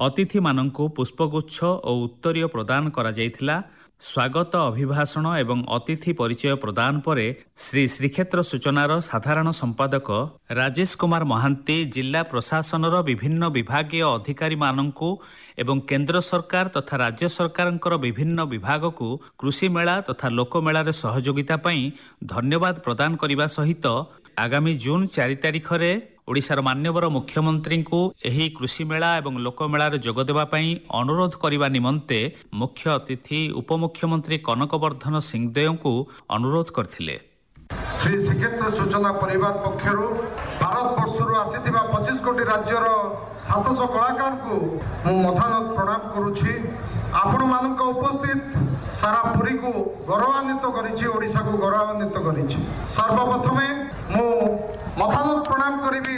अतिथि मानंकु पुष्पगुच्छ और उत्तरीय प्रदान करा जायथिला। स्वागत अभिभाषण एवं अतिथि परिचय प्रदान परे श्री श्रीक्षेत्र सूचनार साधारण संपादक राजेश कुमार महांती जिला प्रशासनर विभिन्न विभागीय अधिकारी मानंकु एवं केंद्र सरकार तथा राज्य सरकारंकर विभिन्न विभाग को कृषि मेला तथा लोकमेला सहयोगिता पई धन्यवाद प्रदान करने सहित आगामी जून 4 तारिख में ओडिशार मान्यवर मुख्यमंत्री को एही कृषि मेला एवं लोकमेला जोगदेवा अनुरोध करने निमंते मुख्य अतिथि उपमुख्यमंत्री कनकवर्धन सिंहदेव को अनुरोध करथिले। श्री श्रीक्षेत्र सूचना परिवार पक्षर भारत वर्ष आसीथिबा 25 कोटी राज्यर 700 कलाकार को मु मथानत प्रणाम करुछि। आपण मानक उपस्थित सारा पुरी को गौरवान्वित करिछि, ओडिशा को गौरवान्वित करिछि। सर्वप्रथमे मु मथानत प्रणाम करिबी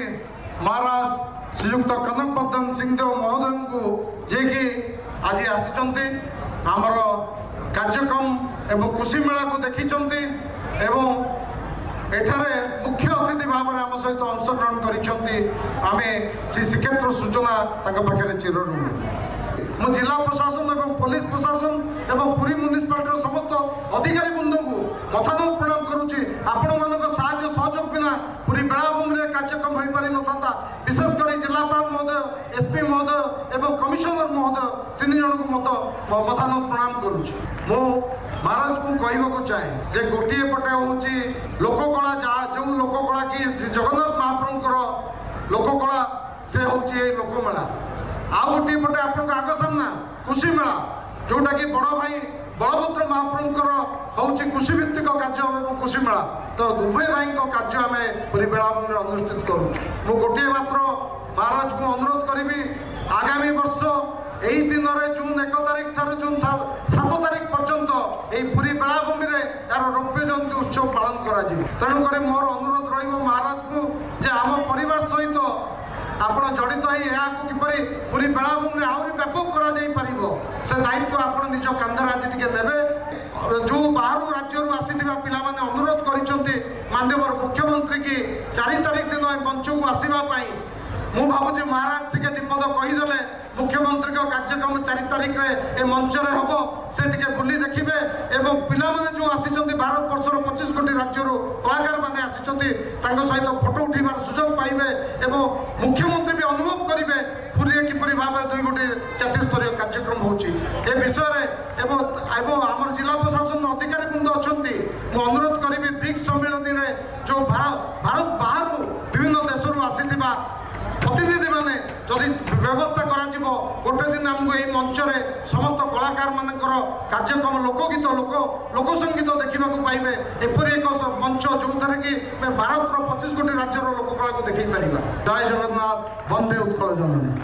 महाराज श्रीयुक्त कनकवर्धन सिंहदेव महोदय को जे कि आज आसीचंती हमर कार्यक्रम एवं कृषि मेला को देखिचंती एवं एठारे मुख्य अतिथि भाव में आम सहित अंशग्रहण करिसेंती। आमे श्री श्रीक्षेत्र सूचना ताक पाखरे चिरऋणी। मु जिला प्रशासन एवं पुलिस प्रशासन एवं पुरी म्युनिसिपालिटी समस्त अधिकारी बृंद को मथानत प्रणाम करुछि। आपण मानक साहाय्य सहयोग बिना पुरी बेलाभूमि रे कार्यक्रम होई पारि नथांता। विशेषकर जिलापाल महोदय, एसपी महोदय एवं कमिशनर महोदय 3 जन को मथानत प्रणाम करुछि। मु महाराज को कहवाक चाहे जे गोटे पटे हूँ लोककला जो लोककला कि जगन्नाथ महाप्रभुंर लोककला से हूँ लोकमेला, आउ गोटे पटे आप आग सामना कृषि मेला जोटा कि बड़ भाई बलभद्र महाप्रभुंर हूँ कृषि भित्तिक कार्य और कृषि मेला। तो उभय भाई कार्य आम पूरी बेलाभूमि अनुष्ठित करूँ। गोटे मात्र महाराज को अनुरोध करी आगामी वर्ष यही दिन जून 1 तारिख ठार जून 7 तारिख पर्यंत यही पूरी बेलाभूमि यार रौप्य जयंती उत्सव पालन करा। तेणुक मोर अनुरोध महाराज को जे आम परिवार सहित आप जड़ित होपरी पूरी बेलाभूमि आहरी व्यापक कर दायित्व आप निज कांधर आज टे ने जो बाहर राज्य आसीथिबा पिला माने अनुरोध करिसेंती माननीय मुख्यमंत्री की 4 तारिख दिन मंच को आसवाई। मु भावुँ महाराज टे दीपद कहीदेले मुख्यमंत्री कार्यक्रम 4 तारिख में मंच हम से बुली देखिए एवं पिला माने जो आसी भारत वर्षर 25 कोटी राज्य कलाकार मैंने आसी सहित फोटो उठार सुजोग पाइबे एवं मुख्यमंत्री भी अनुभव करेंगे पूरी किपरि भाव 2 गोटी जातीय स्तरीय कार्यक्रम होची ए विषय एवं आम जिला प्रशासन अधिकारी बृंद अच्छा मुझे अनुरोध करी ब्रिक्स सम्मेलन में जो भारत बाहर विभिन्न देश आसीथिबा प्रतिनिधि माने जदि व्यवस्था करा गोटे दिन आमको यही मंच समस्त कलाकार मानकर कार्यक्रम लोकगीत लोक संगीत देखा पाइबे एपरी एक मंच जो थे कि भारत 25 कोटी राज्य लोककला को देखी पार। जय जगन्नाथ, वंदे उत्कल जननी।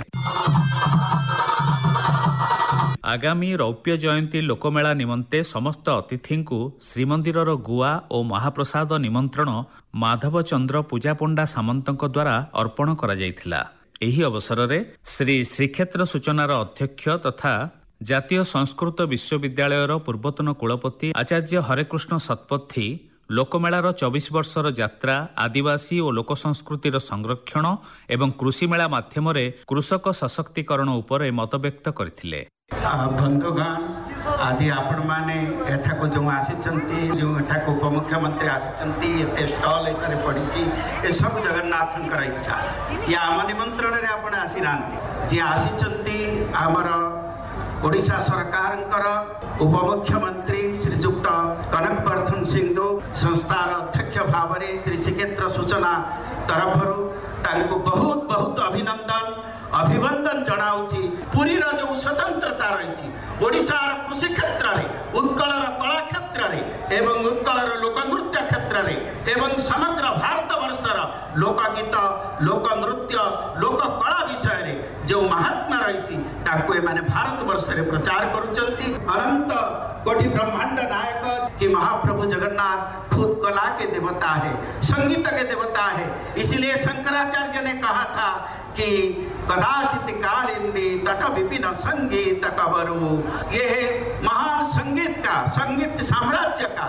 आगामी रौप्य जयंती लोकमेला निमंते समस्त अतिथि को श्रीमंदिर गुआ और महाप्रसाद निमंत्रण माधव चंद्र पूजा पंडा सामंतों द्वारा अर्पण करा जायथिला। एही अवसर में श्री श्रीक्षेत्र सूचनार अध्यक्ष तथा जातीय संस्कृत विश्वविद्यालयर पूर्वतन कुलपति आचार्य हरेकृष्ण सतपथी लोकमेलार 24 वर्षर यात्रा आदिवासी और लोक संस्कृतिर संरक्षण एवं कृषि मेला माध्यम कृषक सशक्तिकरण उपर मत व्यक्त करथिले। बंधुगण आदि आपण माने एठा को जो आसीचंती जो एठा को उपमुख्यमंत्री आसीचंती एते स्टॉल एठारे पड़ीची ए सब जगन्नाथंकर इच्छा या आम निमंत्रण रे आपण आसीरांती जे आसीचंती हमर ओडिशा सरकारंकर उपमुख्यमंत्री श्रीजुक्त कनकवर्धन सिंहदेव संस्थार अध्यक्ष भाव में श्री श्रीक्षेत्र सूचना तरफरु तांको बहुत बहुत अभिनंदन जनाऊँगी। पुरी जो स्वतंत्रता रही ओडिशार कृषि क्षेत्र में उत्कलर कला क्षेत्र में एवं उत्कलर लोकनृत्य क्षेत्र में एवं समग्र भारत वर्षर लोकगीत लोकनृत्य लोककला विषय में जो महात्मा रही भारत वर्ष में प्रचार करुचंती। अनंत कोटि ब्रह्मांड नायक कि महाप्रभु जगन्नाथ खुद कला के देवता है, संगीत के देवता है। इसलिए शंकराचार्य ने कहा था कि कदाचित कालिंदी तट विपिन संगीत कवरु, ये है महान संगीत का, संगीत साम्राज्य का